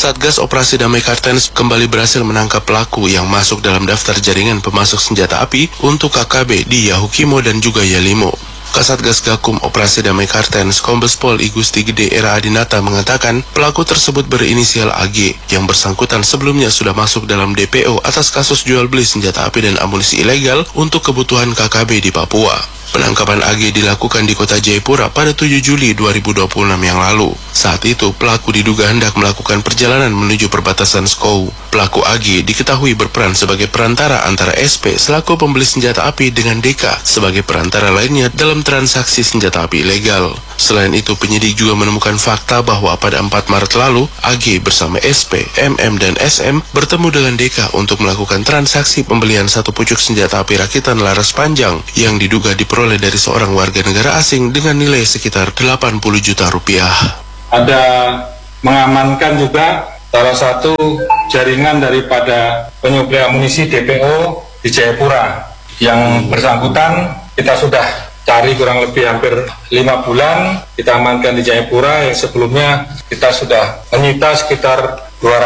Satgas Operasi Damai Kartens kembali berhasil menangkap pelaku yang masuk dalam daftar jaringan pemasok senjata api untuk KKB di Yahukimo dan juga Yalimo. Kasatgas Gakum Operasi Damai Kartens Kombes Pol I Gusti Gede Era Adinata mengatakan pelaku tersebut berinisial AG yang bersangkutan sebelumnya sudah masuk dalam DPO atas kasus jual beli senjata api dan amunisi ilegal untuk kebutuhan KKB di Papua. Penangkapan AG dilakukan di kota Jayapura pada 7 Juli 2026 yang lalu. Saat itu, pelaku diduga hendak melakukan perjalanan menuju perbatasan Skou. Pelaku AG diketahui berperan sebagai perantara antara SP selaku pembeli senjata api dengan DK sebagai perantara lainnya dalam transaksi senjata api ilegal. Selain itu, penyidik juga menemukan fakta bahwa pada 4 Maret lalu, AG bersama SP, MM, dan SM bertemu dengan DK untuk melakukan transaksi pembelian satu pucuk senjata api rakitan laras panjang yang diduga diperoleh dari seorang warga negara asing dengan nilai sekitar 80 juta rupiah. Ada mengamankan juga salah satu jaringan daripada penyuplai amunisi DPO di Jayapura. Yang bersangkutan kita sudah cari kurang lebih hampir 5 bulan, kita amankan di Jayapura yang sebelumnya kita sudah menyita sekitar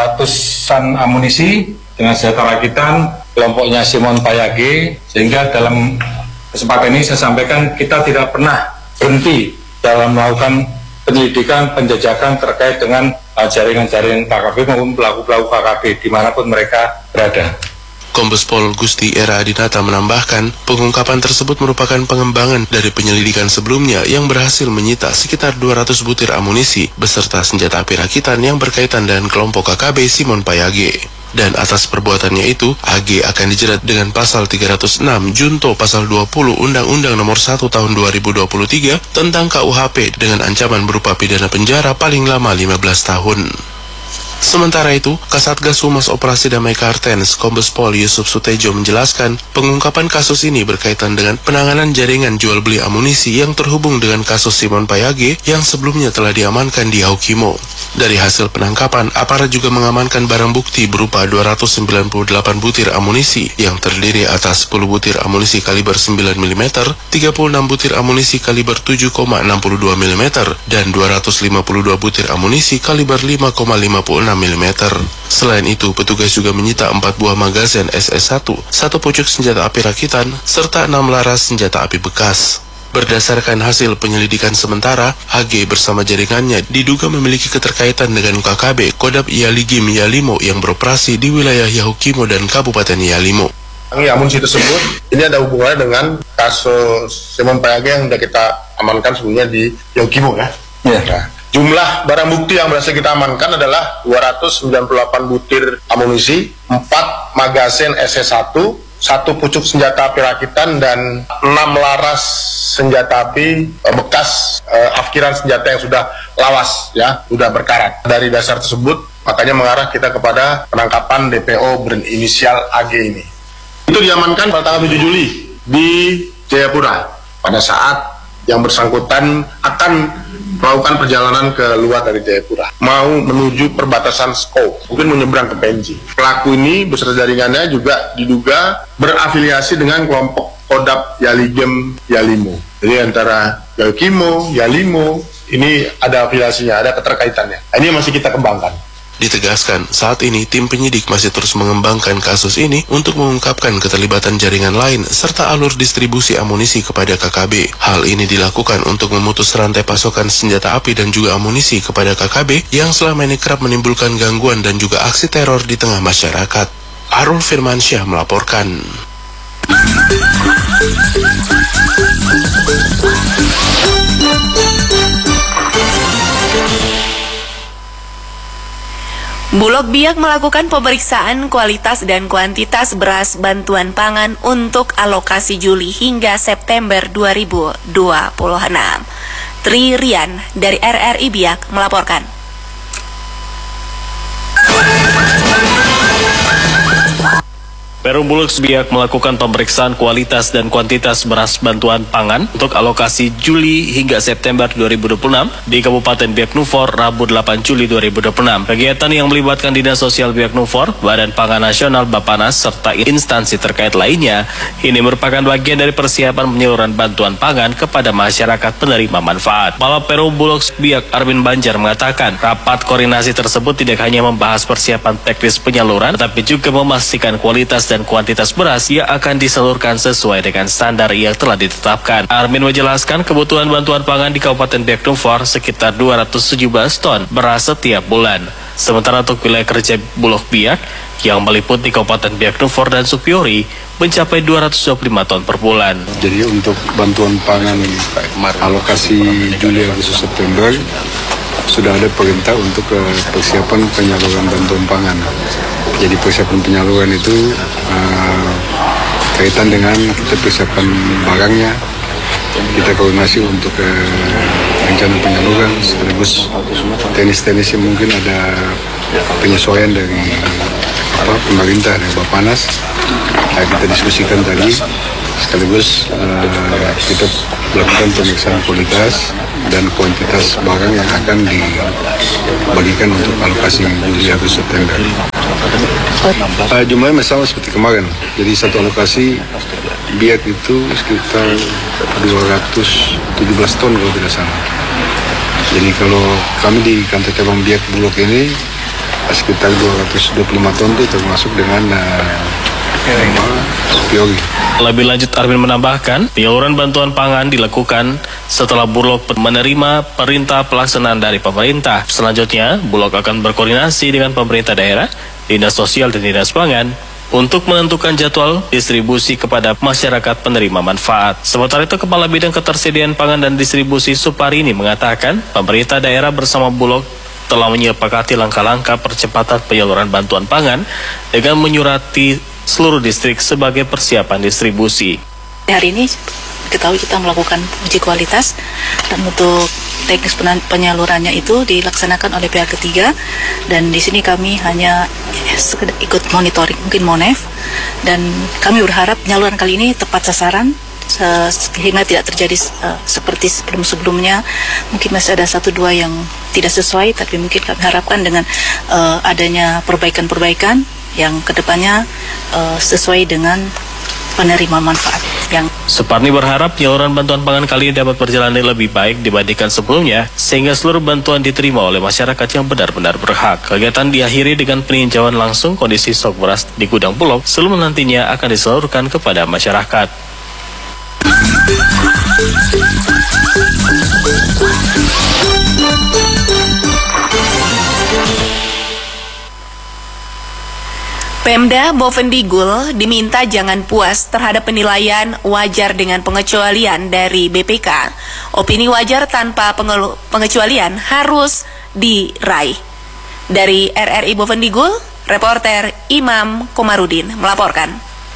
200-an amunisi dengan senjata rakitan kelompoknya Simon Payage, sehingga dalam kesempatan ini saya sampaikan kita tidak pernah berhenti dalam melakukan penyelidikan, penjajakan terkait dengan jaringan-jaringan KKB maupun pelaku-pelaku KKB dimanapun mereka berada. Kombes Pol Gusti Era Adinata menambahkan, pengungkapan tersebut merupakan pengembangan dari penyelidikan sebelumnya yang berhasil menyita sekitar 200 butir amunisi beserta senjata api rakitan yang berkaitan dengan kelompok KKB Simon Payage. Dan atas perbuatannya itu, AG akan dijerat dengan pasal 306 Junto pasal 20 Undang-Undang Nomor 1 Tahun 2023 tentang KUHP dengan ancaman berupa pidana penjara paling lama 15 tahun. Sementara itu, Kasatgas Humas Operasi Damai Kartens Kombes Pol Yusuf Sutejo menjelaskan pengungkapan kasus ini berkaitan dengan penanganan jaringan jual beli amunisi yang terhubung dengan kasus Simon Payage yang sebelumnya telah diamankan di Yahukimo. Dari hasil penangkapan, aparat juga mengamankan barang bukti berupa 298 butir amunisi yang terdiri atas 10 butir amunisi kaliber 9 mm, 36 butir amunisi kaliber 7,62 mm, dan 252 butir amunisi kaliber 5,56 mm. Selain itu, petugas juga menyita 4 buah magazin SS1, 1 pucuk senjata api rakitan, serta 6 laras senjata api bekas. Berdasarkan hasil penyelidikan sementara, AG bersama jaringannya diduga memiliki keterkaitan dengan KKB Kodam Yaligim Yalimo yang beroperasi di wilayah Yahukimo dan Kabupaten Yalimo. Amunisi tersebut ini ada hubungannya dengan kasus Simon Payage yang sudah kita amankan sebelumnya di Yahukimo ya. Nah, jumlah barang bukti yang berhasil kita amankan adalah 298 butir amunisi, 4 magazin SS1, 1 pucuk senjata api rakitan, dan 6 laras senjata api bekas afkiran senjata yang sudah lawas ya, sudah berkarat. Dari dasar tersebut makanya mengarah kita kepada penangkapan DPO berinisial AG ini. Itu diamankan pada tanggal 7 Juli di Jayapura pada saat yang bersangkutan akan melakukan perjalanan ke luar dari Jayapura, mau menuju perbatasan Skou, mungkin menyeberang ke Penji. Pelaku ini beserta jaringannya juga diduga berafiliasi dengan kelompok Kodam Yaligim Yalimo. Jadi antara Yahukimo, Yalimo, ini ada afiliasinya, ada keterkaitannya. Ini masih kita kembangkan. Ditegaskan, saat ini tim penyidik masih terus mengembangkan kasus ini untuk mengungkapkan keterlibatan jaringan lain serta alur distribusi amunisi kepada KKB. Hal ini dilakukan untuk memutus rantai pasokan senjata api dan juga amunisi kepada KKB yang selama ini kerap menimbulkan gangguan dan juga aksi teror di tengah masyarakat. Arul Firmansyah melaporkan. Bulog Biak melakukan pemeriksaan kualitas dan kuantitas beras bantuan pangan untuk alokasi Juli hingga September 2026. Tri Rian dari RRI Biak melaporkan. Perum Bulog Biak melakukan pemeriksaan kualitas dan kuantitas beras bantuan pangan untuk alokasi Juli hingga September 2026 di Kabupaten Biak Numfor, Rabu 8 Juli 2026. Kegiatan yang melibatkan Dinas Sosial Biak Numfor, Badan Pangan Nasional Bappenas, serta instansi terkait lainnya, ini merupakan bagian dari persiapan penyaluran bantuan pangan kepada masyarakat penerima manfaat. Kepala Perum Bulog Biak Armin Banjar mengatakan, rapat koordinasi tersebut tidak hanya membahas persiapan teknis penyaluran, tetapi juga memastikan kualitas dan kuantitas beras yang akan disalurkan sesuai dengan standar yang telah ditetapkan. Armin menjelaskan kebutuhan bantuan pangan di Kabupaten Biak Numfor sekitar 217 ton beras setiap bulan. Sementara untuk wilayah kerja Bulog Biak yang meliputi Kabupaten Biak Numfor dan Supiori mencapai 225 ton per bulan. Jadi untuk bantuan pangan alokasi Juli Agustus September sudah ada perintah untuk persiapan penyaluran bantuan pangan. Jadi persiapan penyaluran itu kaitan dengan kita persiapan barangnya, kita koordinasi untuk rencana penyaluran, sekaligus teknis-teknis yang mungkin ada penyesuaian dari pemerintah, dari Bappenas. Kita diskusikan tadi, sekaligus kita melakukan pemeriksaan kualitas dan kuantitas barang yang akan dibagikan untuk alokasi Juli Agustus September. Jumlahnya sama seperti kemarin, jadi satu alokasi Biak itu sekitar 217 ton kalau tidak salah. Jadi kalau kami di kantor cabang Biak Bulog ini sekitar 225 ton itu termasuk dengan Supiori. Lebih lanjut, Armin menambahkan, penyaluran bantuan pangan dilakukan setelah Bulog menerima perintah pelaksanaan dari pemerintah. Selanjutnya, Bulog akan berkoordinasi dengan pemerintah daerah, Dinas Sosial dan Dinas Pangan untuk menentukan jadwal distribusi kepada masyarakat penerima manfaat. Sementara itu, Kepala Bidang Ketersediaan Pangan dan Distribusi Suparini mengatakan, pemerintah daerah bersama Bulog telah menyepakati langkah-langkah percepatan penyaluran bantuan pangan dengan menyurati seluruh distrik sebagai persiapan distribusi. Hari ini ketahui kita melakukan uji kualitas dan untuk teknis penyalurannya itu dilaksanakan oleh pihak ketiga, dan di sini kami hanya sekedar ikut monitoring, mungkin MONEF, dan kami berharap penyaluran kali ini tepat sasaran sehingga tidak terjadi seperti sebelum-sebelumnya. Mungkin masih ada 1-2 yang tidak sesuai, tapi mungkin kami harapkan dengan adanya perbaikan-perbaikan yang kedepannya sesuai dengan penerima manfaat. Suparni berharap penyaluran bantuan pangan kali ini dapat berjalan lebih baik dibandingkan sebelumnya, sehingga seluruh bantuan diterima oleh masyarakat yang benar-benar berhak. Kegiatan diakhiri dengan peninjauan langsung kondisi stok beras di gudang Bulog sebelum nantinya akan disalurkan kepada masyarakat. Pemda Bovendigul diminta jangan puas terhadap penilaian wajar dengan pengecualian dari BPK. Opini wajar tanpa pengecualian harus diraih. Dari RRI Bovendigul, reporter Imam Komarudin melaporkan.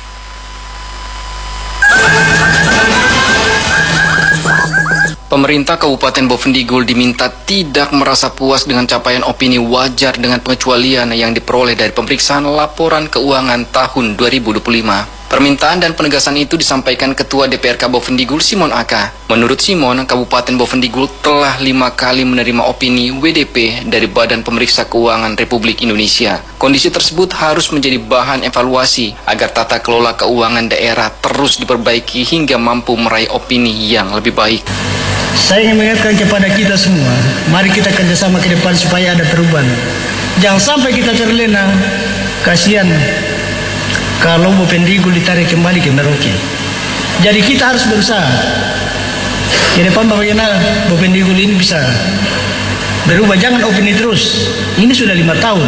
Pemerintah Kabupaten Bovendigul diminta tidak merasa puas dengan capaian opini wajar dengan pengecualian yang diperoleh dari pemeriksaan laporan keuangan tahun 2025. Permintaan dan penegasan itu disampaikan Ketua DPRK Bovendigul Simon Aka. Menurut Simon, Kabupaten Bovendigul telah 5 kali menerima opini WDP dari Badan Pemeriksa Keuangan Republik Indonesia. Kondisi tersebut harus menjadi bahan evaluasi agar tata kelola keuangan daerah terus diperbaiki hingga mampu meraih opini yang lebih baik. Saya ingin mengingatkan kepada kita semua, mari kita kerjasama ke depan supaya ada perubahan. Jangan sampai kita terlena, kasihan kalau Bovendigul ditarik kembali ke Merauke. Jadi kita harus berusaha ke depan bagaimana Bovendigul ini bisa berubah, jangan opini terus. Ini sudah 5 tahun.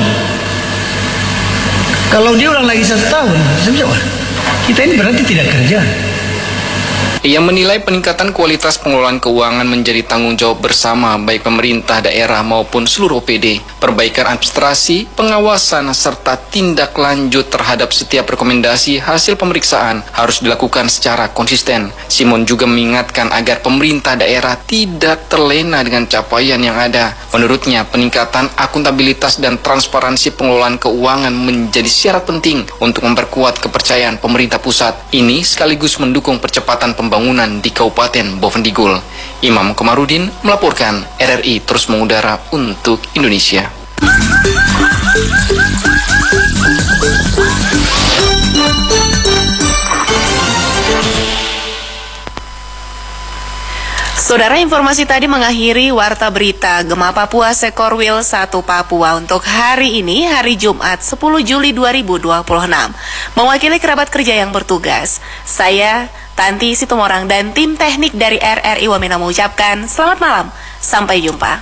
Kalau dia ulang lagi 1 tahun, kita ini berarti tidak kerja. Ia menilai peningkatan kualitas pengelolaan keuangan menjadi tanggung jawab bersama baik pemerintah daerah maupun seluruh OPD. Perbaikan administrasi, pengawasan, serta tindak lanjut terhadap setiap rekomendasi hasil pemeriksaan harus dilakukan secara konsisten. Simon juga mengingatkan agar pemerintah daerah tidak terlena dengan capaian yang ada. Menurutnya, peningkatan akuntabilitas dan transparansi pengelolaan keuangan menjadi syarat penting untuk memperkuat kepercayaan pemerintah pusat. Ini sekaligus mendukung percepatan pembangunan di Kabupaten Bovendigul. Imam Komarudin melaporkan, RRI terus mengudara untuk Indonesia. Saudara, informasi tadi mengakhiri Warta Berita Gema Papua Sekorwil 1 Papua untuk hari ini, hari Jumat 10 Juli 2026. Mewakili kerabat kerja yang bertugas, saya Tanti Situmorang dan tim teknik dari RRI Wamena mengucapkan selamat malam, sampai jumpa.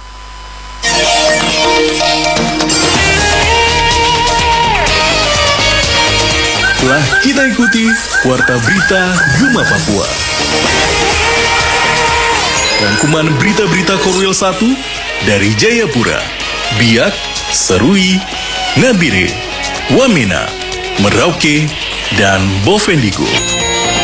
Telah kita ikuti Warta Berita Gema Papua. Rangkuman berita-berita Korwil 1 dari Jayapura, Biak, Serui, Nabire, Wamena, Merauke, dan Bovendigul.